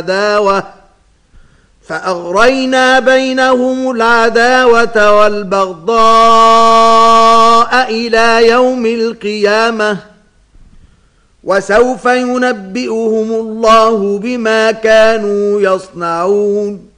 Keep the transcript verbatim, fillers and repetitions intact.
العداوة فأغرينا بينهم العداوة والبغضاء إلى يوم القيامة وسوف ينبئهم الله بما كانوا يصنعون.